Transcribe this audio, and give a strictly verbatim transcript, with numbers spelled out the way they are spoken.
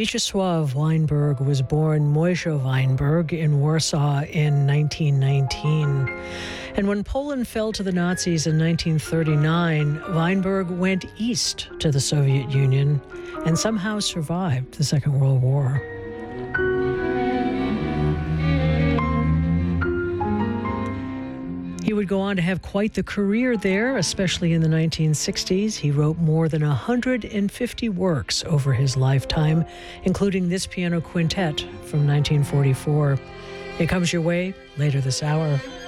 Mieczysław Weinberg was born Moshe Weinberg in Warsaw in nineteen nineteen. And when Poland fell to the Nazis in nineteen thirty-nine, Weinberg went east to the Soviet Union and somehow survived the Second World War. He would go on to have quite the career there, especially in the nineteen sixties. He wrote more than one hundred fifty works over his lifetime, including this piano quintet from nineteen forty-four. It comes your way later this hour.